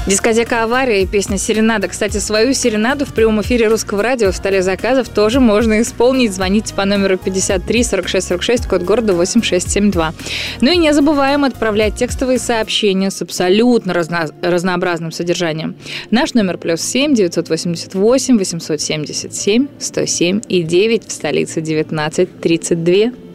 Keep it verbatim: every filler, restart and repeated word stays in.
Дискотека «Авария» и песня «Серенада». Кстати, свою «Серенаду» в прямом эфире Русского радио в столе заказов тоже можно исполнить. Звоните по номеру пятьдесят три сорок шесть сорок шесть, код города восемь шесть семь два. Ну и не забываем отправлять текстовые сообщения с абсолютно разно- разнообразным содержанием. Наш номер плюс семь девятьсот восемьдесят восемь восемьсот семьдесят семь сто семь и девять, в столице девятнадцать тридцать два.